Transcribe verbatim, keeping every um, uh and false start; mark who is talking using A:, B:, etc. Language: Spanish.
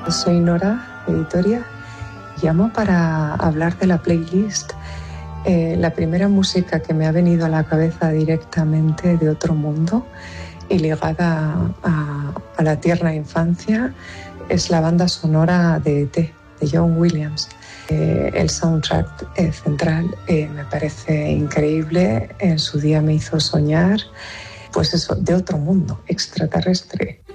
A: Soy Nora, Editoria. Llamo para hablar de la playlist. Eh, la primera música que me ha venido a la cabeza directamente de otro mundo y ligada a, a la tierna infancia es la banda sonora de E T, de John Williams. Eh, el soundtrack eh, central eh, me parece increíble. En su día me hizo soñar, pues eso, de otro mundo, extraterrestre.